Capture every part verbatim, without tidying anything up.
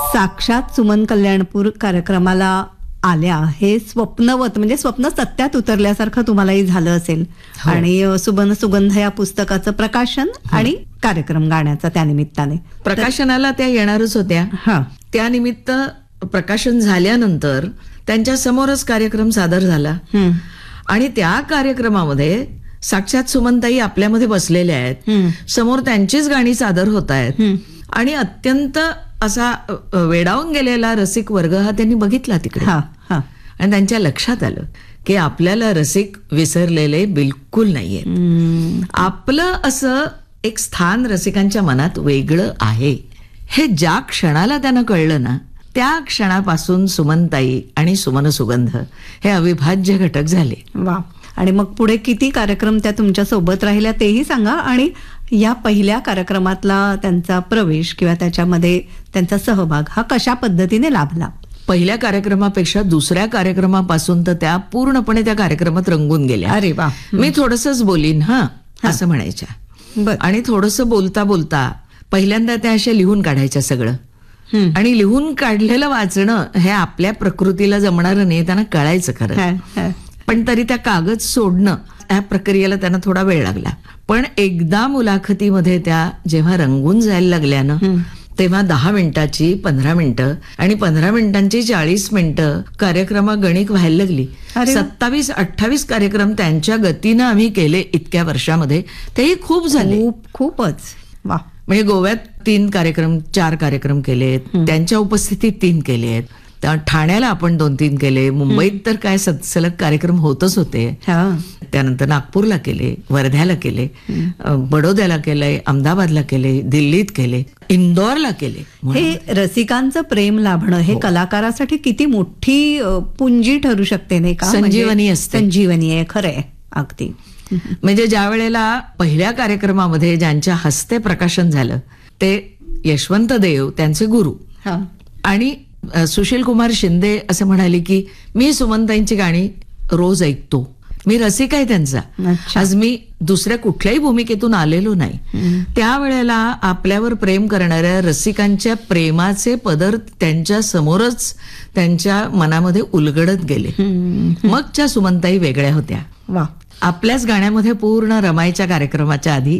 साक्षात सुमन कल्याणपूर कार्यक्रमाला आल्या हे स्वप्नवत म्हणजे स्वप्न सत्यात उतरल्यासारखं तुम्हालाही झालं असेल. हो. आणि सुबन सुगंध या पुस्तकाचं प्रकाशन आणि कार्यक्रम गाण्याचा त्यानिमित्ताने प्रकाशनाला त्या येणारच होत्या. हा त्यानिमित्त प्रकाशन झाल्यानंतर त्यांच्या समोरच कार्यक्रम सादर झाला हम्म. आणि त्या कार्यक्रमामध्ये साक्षात सुमनताई आपल्यामध्ये बसलेल्या आहेत. हम्म. समोर त्यांचीच गाणी सादर होत आहेत आणि अत्यंत असा अ, वेडावून गेलेला रसिक वर्ग हा त्यांनी बघितला तिकडे. हा हा आणि त्यांच्या लक्षात आलं की आपल्याला रसिक विसरलेले बिलकुल नाहीये. हम्म. आपलं असं एक स्थान रसिकांच्या मनात वेगळं आहे हे ज्या क्षणाला त्यांना कळलं ना, त्या क्षणापासून सुमनताई आणि सुमन सुगंध हे अविभाज्य घटक झाले. वा. आणि मग पुढे किती कार्यक्रम त्या तुमच्या सोबत राहिल्या तेही सांगा. आणि या पहिल्या कार्यक्रमातला त्यांचा प्रवेश किंवा त्याच्यामध्ये त्यांचा सहभाग हा कशा पद्धतीने लाभला? पहिल्या कार्यक्रमापेक्षा दुसऱ्या कार्यक्रमापासून तर त्या पूर्णपणे त्या कार्यक्रमात रंगून गेल्या. अरे वा. मी थोडंसंच बोलीन हा असं म्हणायच्या. बर. आणि थोडंसं बोलता बोलता पहिल्यांदा त्या अशा लिहून काढायच्या सगळं. हम्म. आणि लिहून काढलेलं वाचणं हे आपल्या प्रकृतीला जमणारं नाही, त्यांना कळायचं खरं. हा, हा. पण तरी त्या कागद सोडणं या प्रक्रियेला त्यांना थोडा वेळ लागला. पण एकदा मुलाखतीमध्ये त्या जेव्हा रंगून जायला लागल्या ना, तेव्हा दहा मिनिटाची पंधरा मिनिटं आणि पंधरा मिनिटांची चाळीस मिनिटं कार्यक्रमा गणिक व्हायला लागली. अरे वा. सत्तावीस अठ्ठावीस कार्यक्रम त्यांच्या गतीनं आम्ही केले इतक्या वर्षामध्ये. तेही खूप झाले. खूप खूपच. वा. म्हणजे गोव्यात तीन कार्यक्रम चार कार्यक्रम केलेत, त्यांच्या उपस्थितीत तीन केलेत. त्या ठाण्याला आपण दोन तीन केले. मुंबईत तर काय सलग कार्यक्रम होतच होते. हा. त्यानंतर नागपूरला केले, वर्ध्याला केले, बडोद्याला केलंय, अहमदाबादला केले, दिल्लीत केले, इंदोरला केले. हे रसिकांचं प्रेम लाभणं हे कलाकारासाठी किती मोठी अ, पुंजी ठरू शकते नाही का? संजीवनी म्हणजे असते. संजीवनी आहे खरंय अगदी. म्हणजे ज्या वेळेला पहिल्या कार्यक्रमामध्ये ज्यांच्या हस्ते प्रकाशन झालं ते यशवंत देव, त्यांचे गुरु. हा. आणि अ, सुशील कुमार शिंदे असं म्हणाले की मी सुमनताईंची गाणी रोज ऐकतो, मी रसिक आहे त्यांचा. अच्छा. आज मी दुसऱ्या कुठल्याही भूमिकेतून आलेलो नाही. त्यावेळेला आपल्यावर प्रेम करणाऱ्या रसिकांच्या प्रेमाचे पदर त्यांच्या समोरच त्यांच्या मनामध्ये उलगडत गेले. मग त्या सुमनताई वेगळ्या होत्या. वा. आपल्याच गाण्यामध्ये पूर्ण रमायच्या कार्यक्रमाच्या आधी.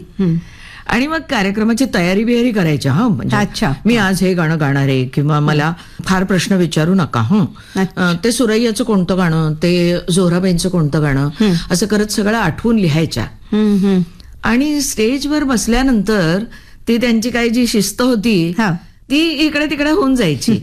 आणि मग कार्यक्रमाची तयारी बियारी करायची. हा म्हणजे अच्छा. मी आज हे गाणं गाणार आहे किंवा मला फार प्रश्न विचारू नका. हं अच्छा. ते सुरैयाचं कोणतं गाणं, ते जोराबाईंचं कोणतं गाणं, असं करत सगळं आठवून लिहायच्या. हम्म, हम्म. आणि स्टेजवर बसल्यानंतर ती त्यांची काही जी शिस्त होती हा. ती इकडे तिकडे होऊन जायची.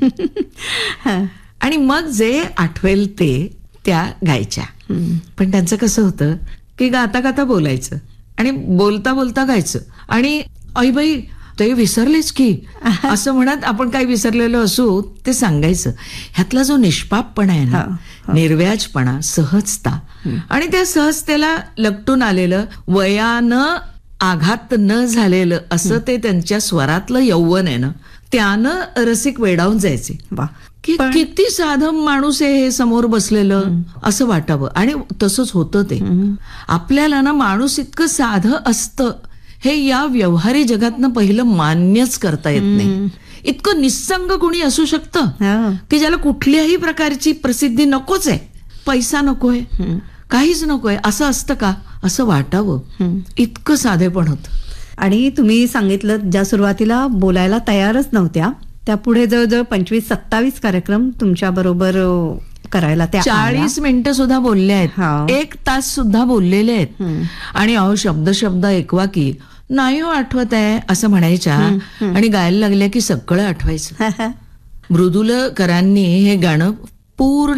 हा. आणि मग जे आठवेल ते त्या गायच्या. पण त्यांचं कसं होतं की गाता गाता बोलायचं आणि बोलता बोलता गायचं. आणि आई बाई ते विसरलेच की असं म्हणत आपण काही विसरलेलो असू ते सांगायचं. ह्यातला जो निष्पापपणा आहे ना, निर्व्याजपणा, सहजता, आणि त्या सहजतेला लपटून आलेलं, वयानं आघात न झालेलं असं ते त्यांच्या स्वरातलं यौवन आहे ना, त्यानं रसिक वेडावून जायचे. वा. की किती साधं माणूस आहे हे समोर बसलेलं असं वाटावं. आणि तसंच होतं ते. आपल्याला ना माणूस इतकं साधं असतं हे या व्यवहारी जगातनं पहिलं मान्यच करता येत नाही. इतकं निस्संग कोणी असू शकतं हा. की ज्याला कुठल्याही प्रकारची प्रसिद्धी नकोच आहे, पैसा नकोय, काहीच नकोय, असं असतं का असं वाटावं. इतकं साधेपण होतं. आणि तुम्ही सांगितलं ज्या सुरुवातीला बोलायला तयारच नव्हत्या त्या पुढे जवळजवळ पंचवीस सत्तावीस कार्यक्रम तुमच्या बरोबर करायला त्या चाळीस मिनिटं सुद्धा बोलले हा. आहेत, एक तास सुद्धा बोललेले आहेत. आणि अहो शब्द शब्द ऐकवा की नाही हो आठवत आहे असं म्हणायच्या आणि गायला लागल्या की सगळं आठवायचं. आल्या. मृदुलकरांनी हे गाणं पूर्ण